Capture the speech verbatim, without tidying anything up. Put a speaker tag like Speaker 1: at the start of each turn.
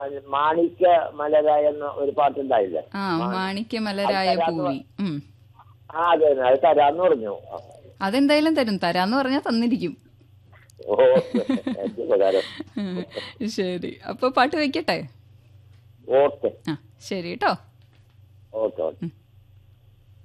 Speaker 1: അത് മാണിക്യ മലരായ എന്ന ഒരു പാട്ടുണ്ടായില്ലേ?
Speaker 2: ആ മാണിക്യ മലരായ പൂവി. ഉം.
Speaker 1: ആ അതെ, അത് തരാന്ന് പറഞ്ഞു.
Speaker 2: അതെന്തായാലും തരും, തരാന്ന് പറഞ്ഞാൽ തന്നിരിക്കും.
Speaker 1: ഓക്കെ, ഉപകാരം.
Speaker 2: ശരി, അപ്പൊ പാട്ട് വെക്കട്ടെ?
Speaker 1: ഓക്കെ
Speaker 2: ആ ശരി കേട്ടോ.
Speaker 1: Okay okay.